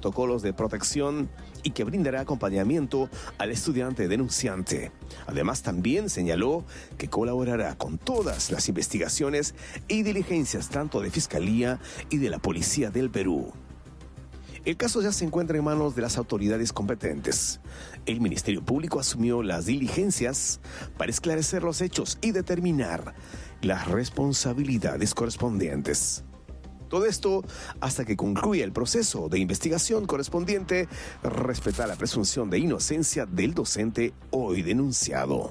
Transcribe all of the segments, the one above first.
protocolos de protección y que brindará acompañamiento al estudiante denunciante. Además, también señaló que colaborará con todas las investigaciones y diligencias tanto de Fiscalía y de la Policía del Perú. El caso ya se encuentra en manos de las autoridades competentes. El Ministerio Público asumió las diligencias para esclarecer los hechos y determinar las responsabilidades correspondientes. Todo esto hasta que concluya el proceso de investigación correspondiente, respetar la presunción de inocencia del docente hoy denunciado.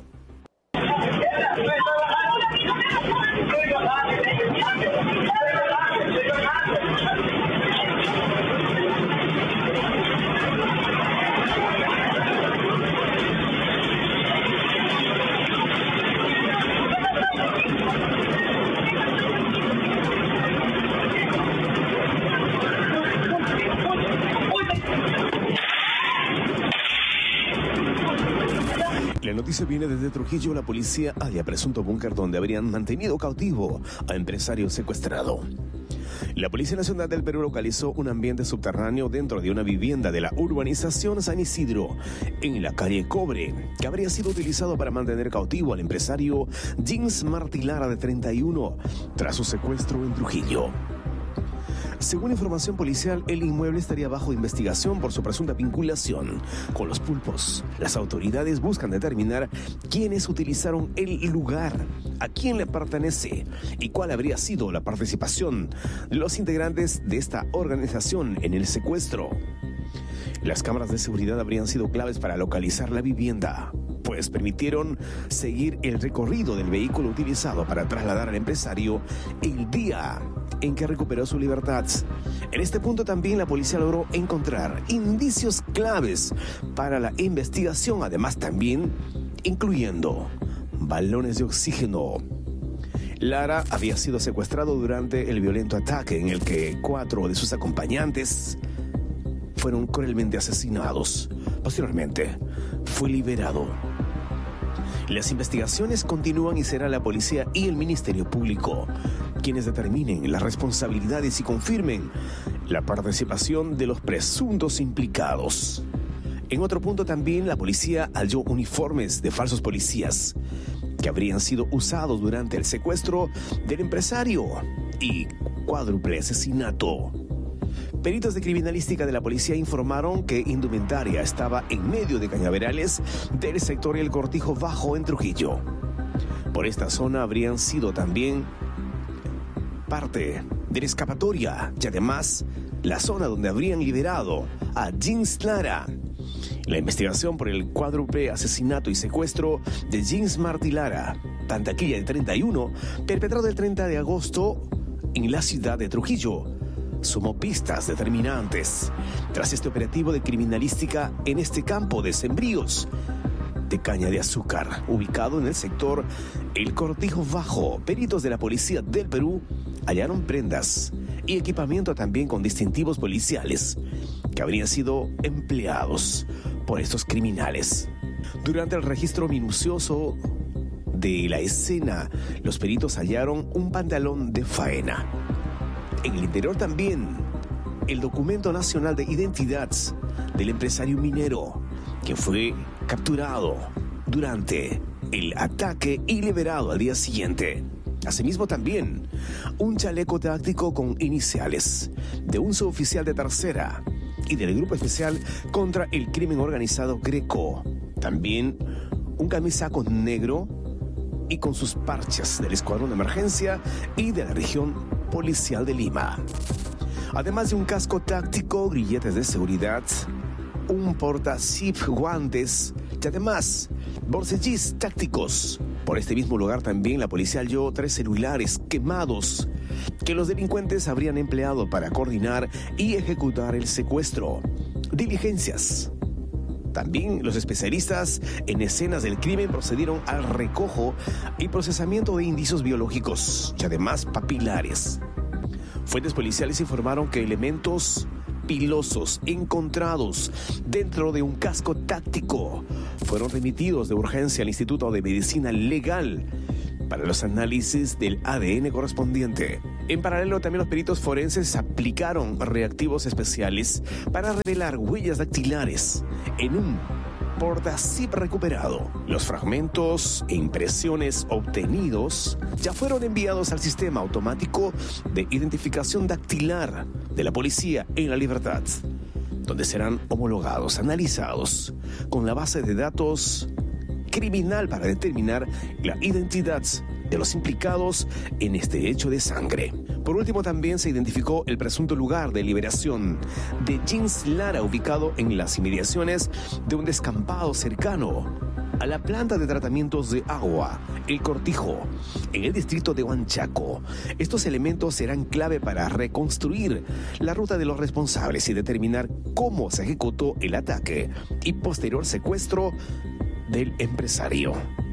La noticia viene desde Trujillo. La policía halla presunto búnker donde habrían mantenido cautivo a empresario secuestrado. La Policía Nacional del Perú localizó un ambiente subterráneo dentro de una vivienda de la urbanización San Isidro, en la calle Cobre, que habría sido utilizado para mantener cautivo al empresario Jins Martilara, de 31, tras su secuestro en Trujillo. Según información policial, el inmueble estaría bajo investigación por su presunta vinculación con los pulpos. Las autoridades buscan determinar quiénes utilizaron el lugar, a quién le pertenece y cuál habría sido la participación de los integrantes de esta organización en el secuestro. Las cámaras de seguridad habrían sido claves para localizar la vivienda, pues permitieron seguir el recorrido del vehículo utilizado para trasladar al empresario el día en que recuperó su libertad. En este punto también la policía logró encontrar indicios claves para la investigación, además también incluyendo balones de oxígeno. Lara había sido secuestrado durante el violento ataque en el que 4 de sus acompañantes fueron cruelmente asesinados. Posteriormente, fue liberado. Las investigaciones continúan y será la policía y el Ministerio Público quienes determinen las responsabilidades y confirmen la participación de los presuntos implicados. En otro punto también la policía halló uniformes de falsos policías que habrían sido usados durante el secuestro del empresario y cuádruple asesinato. Peritos de criminalística de la policía informaron que indumentaria estaba en medio de cañaverales del sector El Cortijo Bajo en Trujillo. Por esta zona habrían sido también parte de la escapatoria y además la zona donde habrían liberado a Jins Lara. La investigación por el cuádruple asesinato y secuestro de Jins Martilara, Pantaquilla de 31, perpetrado el 30 de agosto en la ciudad de Trujillo, sumó pistas determinantes. Tras este operativo de criminalística en este campo de sembríos de caña de azúcar, ubicado en el sector El Cortijo Bajo, peritos de la Policía del Perú hallaron prendas y equipamiento también con distintivos policiales que habrían sido empleados por estos criminales. Durante el registro minucioso de la escena, los peritos hallaron un pantalón de faena. En el interior también el documento nacional de identidad del empresario minero que fue capturado durante el ataque y liberado al día siguiente. Asimismo también un chaleco táctico con iniciales de un suboficial de tercera y del Grupo Especial contra el Crimen Organizado Greco. También un camisaco negro y con sus parches del Escuadrón de Emergencia y de la Región Policial de Lima. Además de un casco táctico, grilletes de seguridad, un porta-zip, guantes y además bolsillis tácticos. Por este mismo lugar también la policía halló 3 celulares quemados que los delincuentes habrían empleado para coordinar y ejecutar el secuestro. Diligencias. También los especialistas en escenas del crimen procedieron al recojo y procesamiento de indicios biológicos y además papilares. Fuentes policiales informaron que elementos pilosos encontrados dentro de un casco táctico fueron remitidos de urgencia al Instituto de Medicina Legal para los análisis del ADN correspondiente. En paralelo, también los peritos forenses aplicaron reactivos especiales para revelar huellas dactilares en un portazip recuperado. Los fragmentos e impresiones obtenidos ya fueron enviados al sistema automático de identificación dactilar de la policía en La Libertad, donde serán homologados, analizados con la base de datos criminal para determinar la identidad de los implicados en este hecho de sangre. Por último, también se identificó el presunto lugar de liberación de Jeans Lara, ubicado en las inmediaciones de un descampado cercano a la planta de tratamientos de agua, El Cortijo, en el distrito de Huanchaco. Estos elementos serán clave para reconstruir la ruta de los responsables y determinar cómo se ejecutó el ataque y posterior secuestro del empresario.